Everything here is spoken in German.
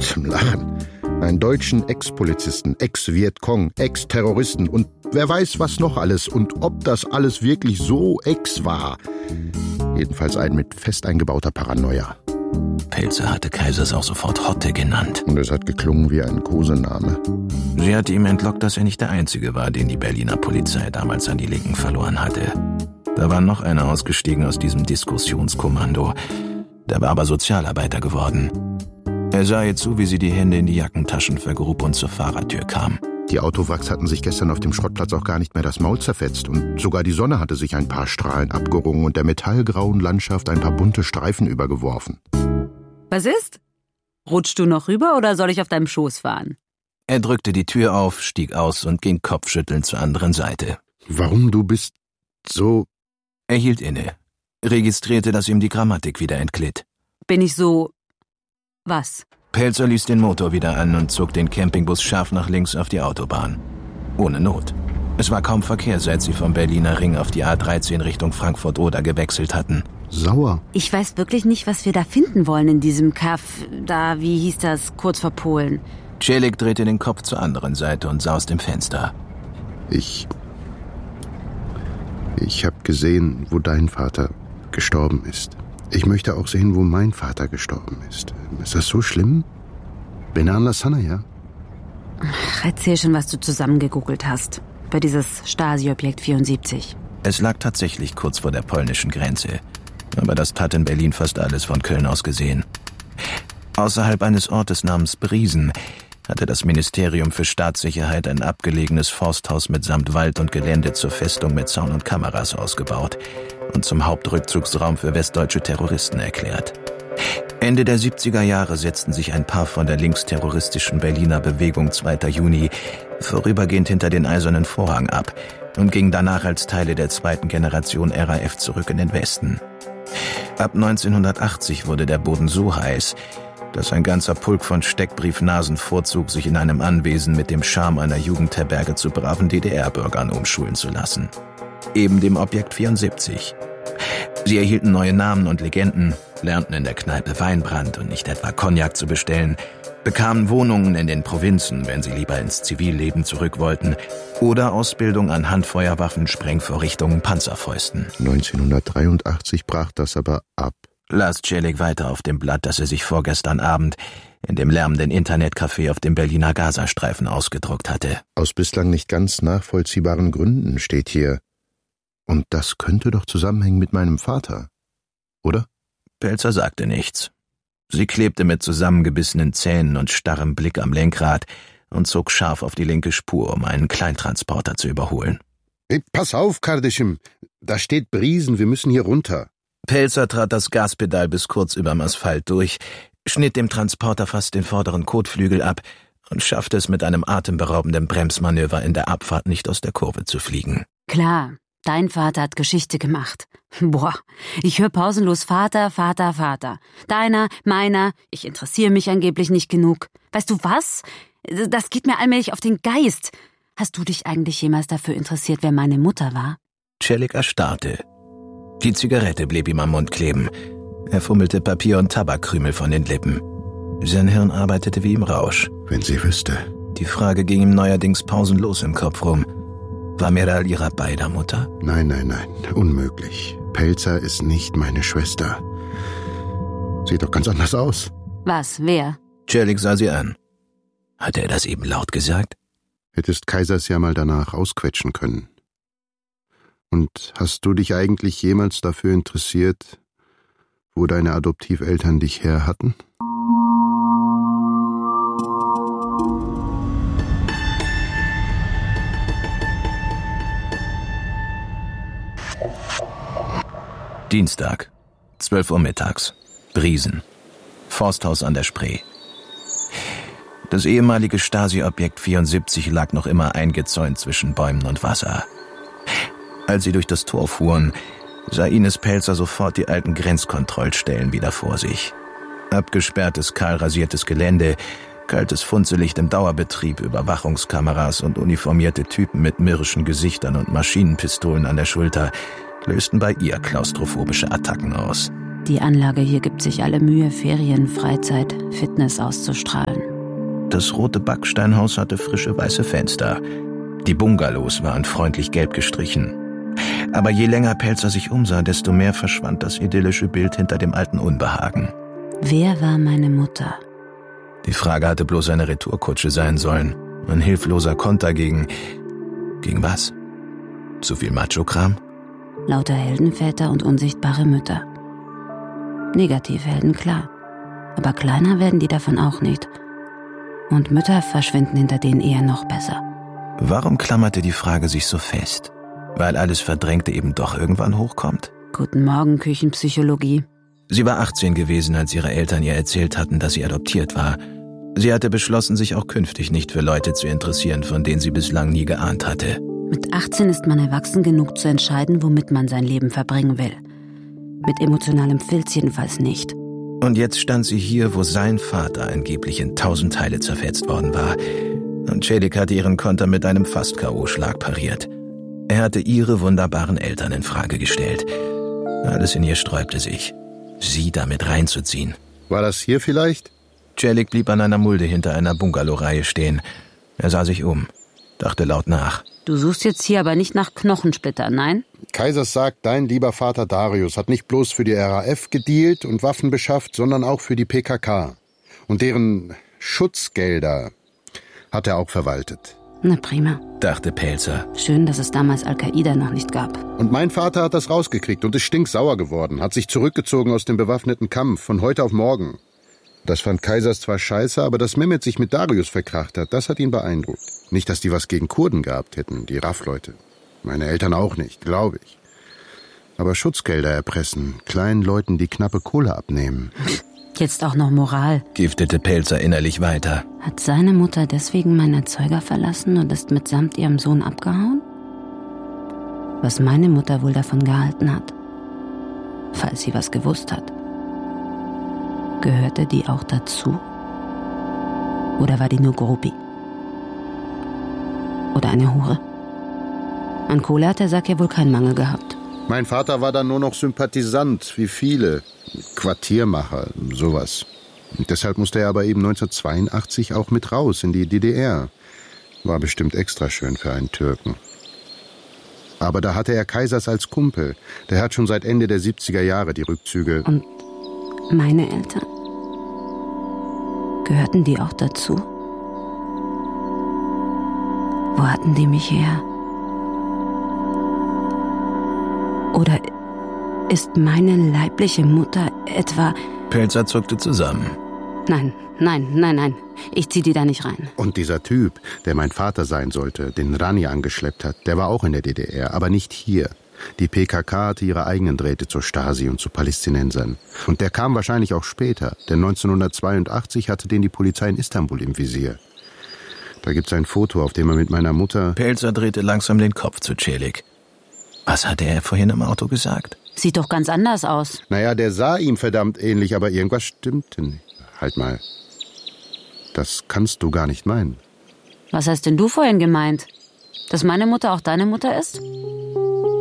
zum Lachen. Einen deutschen Ex-Polizisten, Ex-Vietcong, Ex-Terroristen und wer weiß was noch alles und ob das alles wirklich so ex war. Jedenfalls ein mit fest eingebauter Paranoia. Pelzer hatte Kaisers auch sofort Hotte genannt. Und es hat geklungen wie ein Kosename. Sie hatte ihm entlockt, dass er nicht der Einzige war, den die Berliner Polizei damals an die Linken verloren hatte. Da war noch einer ausgestiegen aus diesem Diskussionskommando. Der war aber Sozialarbeiter geworden. Er sah ihr zu, wie sie die Hände in die Jackentaschen vergrub und zur Fahrertür kam. Die Autowracks hatten sich gestern auf dem Schrottplatz auch gar nicht mehr das Maul zerfetzt. Und sogar die Sonne hatte sich ein paar Strahlen abgerungen und der metallgrauen Landschaft ein paar bunte Streifen übergeworfen. Was ist? Rutschst du noch rüber oder soll ich auf deinem Schoß fahren? Er drückte die Tür auf, stieg aus und ging kopfschüttelnd zur anderen Seite. Warum du bist so... Er hielt inne, registrierte, dass ihm die Grammatik wieder entglitt. Bin ich so... was? Pelzer ließ den Motor wieder an und zog den Campingbus scharf nach links auf die Autobahn. Ohne Not. Es war kaum Verkehr, seit sie vom Berliner Ring auf die A13 Richtung Frankfurt-Oder gewechselt hatten. Sauer. Ich weiß wirklich nicht, was wir da finden wollen in diesem Kaff. Da, wie hieß das, kurz vor Polen. Celik drehte den Kopf zur anderen Seite und sah aus dem Fenster. Ich habe gesehen, wo dein Vater gestorben ist. Ich möchte auch sehen, wo mein Vater gestorben ist. Ist das so schlimm? Benan Lassana, ja? Ach, erzähl schon, was du zusammengegoogelt hast. Über dieses Stasi-Objekt 74. Es lag tatsächlich kurz vor der polnischen Grenze. Aber das tat in Berlin fast alles von Köln aus gesehen. Außerhalb eines Ortes namens Briesen hatte das Ministerium für Staatssicherheit ein abgelegenes Forsthaus mitsamt Wald und Gelände zur Festung mit Zaun und Kameras ausgebaut und zum Hauptrückzugsraum für westdeutsche Terroristen erklärt. Ende der 70er Jahre setzten sich ein paar von der linksterroristischen Berliner Bewegung 2. Juni vorübergehend hinter den Eisernen Vorhang ab und gingen danach als Teile der zweiten Generation RAF zurück in den Westen. Ab 1980 wurde der Boden so heiß, dass ein ganzer Pulk von Steckbriefnasen vorzog, sich in einem Anwesen mit dem Charme einer Jugendherberge zu braven DDR-Bürgern umschulen zu lassen. Eben dem Objekt 74. Sie erhielten neue Namen und Legenden, lernten in der Kneipe Weinbrand und nicht etwa Cognac zu bestellen, bekamen Wohnungen in den Provinzen, wenn sie lieber ins Zivilleben zurück wollten, oder Ausbildung an Handfeuerwaffen, Sprengvorrichtungen, Panzerfäusten. 1983 brach das aber ab. Las Celik weiter auf dem Blatt, das er sich vorgestern Abend in dem lärmenden Internetcafé auf dem Berliner Gazastreifen ausgedruckt hatte. Aus bislang nicht ganz nachvollziehbaren Gründen steht hier. Und das könnte doch zusammenhängen mit meinem Vater, oder? Pelzer sagte nichts. Sie klebte mit zusammengebissenen Zähnen und starrem Blick am Lenkrad und zog scharf auf die linke Spur, um einen Kleintransporter zu überholen. Hey, pass auf, Kardeschim, da steht Briesen, wir müssen hier runter. Pelzer trat das Gaspedal bis kurz überm Asphalt durch, schnitt dem Transporter fast den vorderen Kotflügel ab und schaffte es mit einem atemberaubenden Bremsmanöver in der Abfahrt nicht aus der Kurve zu fliegen. Klar, dein Vater hat Geschichte gemacht. Boah, ich höre pausenlos Vater, Vater, Vater. Deiner, meiner, ich interessiere mich angeblich nicht genug. Weißt du was? Das geht mir allmählich auf den Geist. Hast du dich eigentlich jemals dafür interessiert, wer meine Mutter war? Celik erstarrte. Die Zigarette blieb ihm am Mund kleben. Er fummelte Papier und Tabakkrümel von den Lippen. Sein Hirn arbeitete wie im Rausch. Wenn sie wüsste. Die Frage ging ihm neuerdings pausenlos im Kopf rum. War Meral ihrer beider Mutter? Nein, unmöglich. Pelzer ist nicht meine Schwester. Sieht doch ganz anders aus. Was, wer? Celik sah sie an. Hatte er das eben laut gesagt? Hättest Kaisers ja mal danach ausquetschen können. Und hast du dich eigentlich jemals dafür interessiert, wo deine Adoptiveltern dich her hatten? Dienstag, 12 Uhr mittags, Briesen, Forsthaus an der Spree. Das ehemalige Stasi-Objekt 74 lag noch immer eingezäunt zwischen Bäumen und Wasser. Als sie durch das Tor fuhren, sah Ines Pelzer sofort die alten Grenzkontrollstellen wieder vor sich. Abgesperrtes, kahlrasiertes Gelände, kaltes Funzellicht im Dauerbetrieb, Überwachungskameras und uniformierte Typen mit mürrischen Gesichtern und Maschinenpistolen an der Schulter lösten bei ihr klaustrophobische Attacken aus. Die Anlage hier gibt sich alle Mühe, Ferien, Freizeit, Fitness auszustrahlen. Das rote Backsteinhaus hatte frische weiße Fenster. Die Bungalows waren freundlich gelb gestrichen. Aber je länger Pelzer sich umsah, desto mehr verschwand das idyllische Bild hinter dem alten Unbehagen. Wer war meine Mutter? Die Frage hatte bloß eine Retourkutsche sein sollen. Ein hilfloser Konter gegen was? Zu viel Macho-Kram? Lauter Heldenväter und unsichtbare Mütter. Negativhelden, klar. Aber kleiner werden die davon auch nicht. Und Mütter verschwinden hinter denen eher noch besser. Warum klammerte die Frage sich so fest? Weil alles Verdrängte eben doch irgendwann hochkommt? Guten Morgen, Küchenpsychologie. Sie war 18 gewesen, als ihre Eltern ihr erzählt hatten, dass sie adoptiert war. Sie hatte beschlossen, sich auch künftig nicht für Leute zu interessieren, von denen sie bislang nie geahnt hatte. Mit 18 ist man erwachsen genug zu entscheiden, womit man sein Leben verbringen will. Mit emotionalem Filz jedenfalls nicht. Und jetzt stand sie hier, wo sein Vater angeblich in 1000 Teile zerfetzt worden war. Und Celik hatte ihren Konter mit einem Fast-K.O.-Schlag pariert. Er hatte ihre wunderbaren Eltern in Frage gestellt. Alles in ihr sträubte sich, sie damit reinzuziehen. War das hier vielleicht? Celik blieb an einer Mulde hinter einer Bungalow-Reihe stehen. Er sah sich um, dachte laut nach. Du suchst jetzt hier aber nicht nach Knochensplittern, nein? Kaisers sagt, dein lieber Vater Darius hat nicht bloß für die RAF gedealt und Waffen beschafft, sondern auch für die PKK. Und deren Schutzgelder hat er auch verwaltet. Na prima, dachte Pelzer. Schön, dass es damals Al-Qaida noch nicht gab. Und mein Vater hat das rausgekriegt und ist stinksauer geworden, hat sich zurückgezogen aus dem bewaffneten Kampf, von heute auf morgen. Das fand Kaisers zwar scheiße, aber dass Mehmet sich mit Darius verkracht hat, das hat ihn beeindruckt. Nicht, dass die was gegen Kurden gehabt hätten, die RAF-Leute. Meine Eltern auch nicht, glaube ich. Aber Schutzgelder erpressen, kleinen Leuten die knappe Kohle abnehmen. Jetzt auch noch Moral, giftete Pelzer innerlich weiter. Hat seine Mutter deswegen meinen Erzeuger verlassen und ist mitsamt ihrem Sohn abgehauen? Was meine Mutter wohl davon gehalten hat? Falls sie was gewusst hat. Gehörte die auch dazu? Oder war die nur Groupie? Oder eine Hure? An Kohle hat der Sack ja wohl keinen Mangel gehabt. Mein Vater war dann nur noch Sympathisant, wie viele. Quartiermacher, sowas. Und deshalb musste er aber eben 1982 auch mit raus in die DDR. War bestimmt extra schön für einen Türken. Aber da hatte er Kaisers als Kumpel. Der hat schon seit Ende der 70er Jahre die Rückzüge. Und meine Eltern? Gehörten die auch dazu? Wo hatten die mich her? Oder ist meine leibliche Mutter etwa... Pelzer zuckte zusammen. Nein. Ich zieh die da nicht rein. Und dieser Typ, der mein Vater sein sollte, den Rani angeschleppt hat, der war auch in der DDR, aber nicht hier. Die PKK hatte ihre eigenen Drähte zur Stasi und zu Palästinensern. Und der kam wahrscheinlich auch später, denn 1982 hatte den die Polizei in Istanbul im Visier. Da gibt's ein Foto, auf dem er mit meiner Mutter... Pelzer drehte langsam den Kopf zu Celik. Was hatte er vorhin im Auto gesagt? Sieht doch ganz anders aus. Naja, der sah ihm verdammt ähnlich, aber irgendwas stimmte nicht. Halt mal. Das kannst du gar nicht meinen. Was hast denn du vorhin gemeint? Dass meine Mutter auch deine Mutter ist?